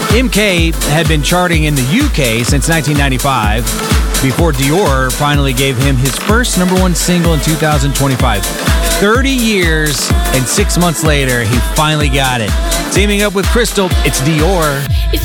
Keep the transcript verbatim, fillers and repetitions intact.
M K had been charting in the U K since nineteen ninety-five, before Dior finally gave him his first number one single in two thousand twenty-five. thirty years and six months later, he finally got it. Teaming up with Crystal, it's Dior.